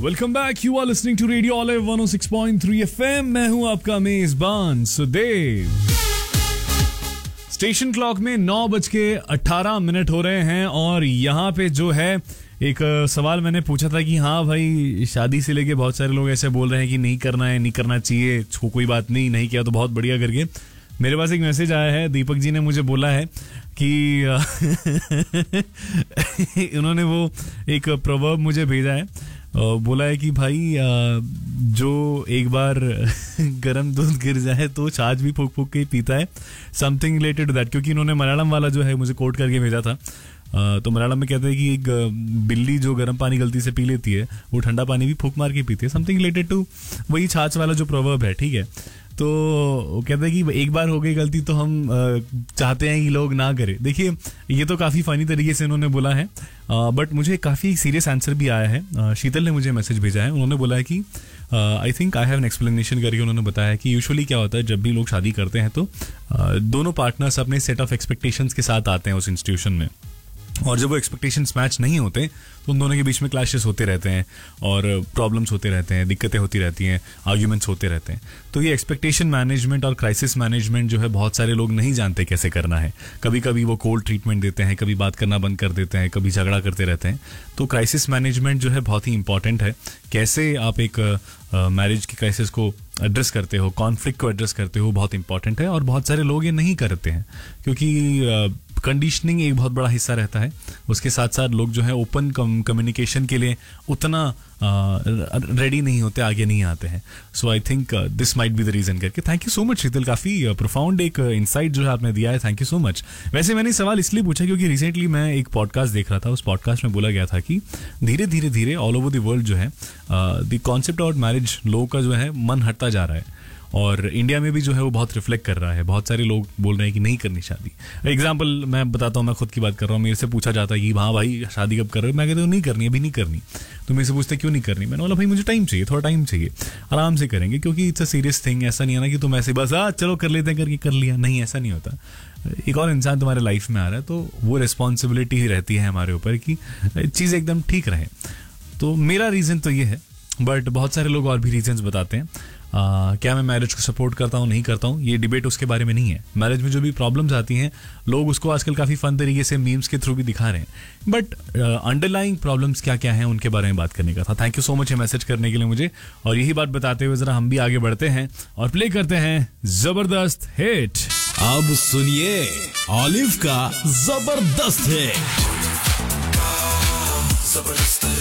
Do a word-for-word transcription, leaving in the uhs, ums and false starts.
Welcome back, you are listening to radio olive one O six point three FM. मैं हूं आपका मेजबान Sudev. Station clock में नौ बज के अट्ठारह मिनट हो रहे हैं और यहाँ पे जो है एक सवाल मैंने पूछा था कि हाँ भाई, शादी से लेके बहुत सारे लोग ऐसे बोल रहे हैं कि नहीं करना है, नहीं करना चाहिए, छो कोई बात नहीं, नहीं किया तो बहुत बढ़िया करके। मेरे पास एक मैसेज आया है, दीपक जी ने मुझे बोला है कि उन्होंने वो एक प्रोवर्ब मुझे भेजा है, बोला है कि भाई जो एक बार गरम दूध गिर जाए तो छाछ भी फूक फूक के पीता है, समथिंग रिलेटेड टू दैट। क्योंकि इन्होंने मलयालम वाला जो है मुझे कोट करके भेजा था। तो मलयालम में कहते हैं कि एक बिल्ली जो गर्म पानी गलती से पी लेती है वो ठंडा पानी भी फूक मार के पीती है, समथिंग रिलेटेड टू वही छाछ वाला जो प्रोवर्ब है, ठीक है। तो वो कहते हैं कि एक बार हो गई गलती तो हम चाहते हैं कि लोग ना करें। देखिए, ये तो काफ़ी फनी तरीके से उन्होंने बोला है, बट मुझे काफ़ी सीरियस आंसर भी आया है। शीतल ने मुझे मैसेज भेजा है, उन्होंने बोला है कि I think I have an explanation करके उन्होंने बताया कि यूजुअली क्या होता है जब भी लोग शादी करते हैं तो uh, दोनों पार्टनर्स अपने सेट ऑफ एक्सपेक्टेशंस के साथ आते हैं उस इंस्टीट्यूशन में, और जब वो एक्सपेक्टेशंस मैच नहीं होते तो उन दोनों के बीच में क्लैशेस होते रहते हैं और प्रॉब्लम्स होते रहते हैं, दिक्कतें होती रहती हैं, आर्ग्यूमेंट्स होते रहते हैं। तो ये एक्सपेक्टेशन मैनेजमेंट और क्राइसिस मैनेजमेंट जो है बहुत सारे लोग नहीं जानते कैसे करना है। कभी कभी वो कोल्ड ट्रीटमेंट देते हैं, कभी बात करना बंद कर देते हैं, कभी झगड़ा करते रहते हैं। तो क्राइसिस मैनेजमेंट जो है बहुत ही इंपॉर्टेंट है। कैसे आप एक मैरिज uh, की क्राइसिस को एड्रेस करते हो, कॉन्फ्लिक्ट को एड्रेस करते हो, बहुत इंपॉर्टेंट है। और बहुत सारे लोग ये नहीं करते हैं क्योंकि कंडीशनिंग uh, एक बहुत बड़ा हिस्सा रहता है। उसके साथ साथ लोग जो है ओपन कम्युनिकेशन के लिए उतना रेडी uh, नहीं होते, आगे नहीं आते हैं। सो I think this might be the reason करके। थैंक यू सो मच शीतल, काफी प्रोफाउंड एक इंसाइट जो है आपने दिया है, थैंक यू सो मच। वैसे मैंने सवाल इसलिए पूछा क्योंकि रिसेंटली मैं एक पॉडकास्ट देख रहा था, उस पॉडकास्ट में बोला गया था कि धीरे धीरे धीरे ऑल ओवर द वर्ल्ड जो है द कॉन्सेप्ट ऑफ मैरिज लोगों का जो है मन हटता जा रहा है, और इंडिया में भी जो है वो बहुत रिफ्लेक्ट कर रहा है। बहुत सारे लोग बोल रहे हैं कि नहीं करनी शादी। एग्जाम्पल मैं बताता हूँ, मैं खुद की बात कर रहा हूँ। मेरे से पूछा जाता है कि हाँ भाई शादी कब कर रहे हो, मैं कहता हूँ नहीं करनी, अभी नहीं करनी। तो मेरे से पूछते क्यों नहीं करनी, मैंने बोला भाई मुझे टाइम चाहिए, थोड़ा टाइम चाहिए, आराम से करेंगे, क्योंकि इट्स अ सीरियस थिंग। ऐसा नहीं है ना कि तुम ऐसे बस आ चलो कर लेते हैं करके कर लिया, नहीं, ऐसा नहीं होता। एक और इंसान तुम्हारे लाइफ में आ रहा है तो वो रिस्पॉन्सिबिलिटी ही रहती है हमारे ऊपर कि चीज़ एकदम ठीक रहे। तो मेरा रीज़न तो ये है, बट बहुत सारे लोग और भी रीजंस बताते हैं। Uh, क्या मैं मैरिज को सपोर्ट करता हूँ, नहीं करता हूँ, ये डिबेट उसके बारे में नहीं है। मैरिज में जो भी प्रॉब्लम्स आती हैं लोग उसको आजकल काफ़ी फन तरीके से मीम्स के थ्रू भी दिखा रहे हैं, बट अंडरलाइंग प्रॉब्लम्स क्या क्या हैं उनके बारे में बात करने का था। थैंक यू सो मच ये मैसेज करने के लिए मुझे। और यही बात बताते हुए ज़रा हम भी आगे बढ़ते हैं और प्ले करते हैं जबरदस्त हिट। अब सुनिए ऑलिव का जबरदस्त हिट।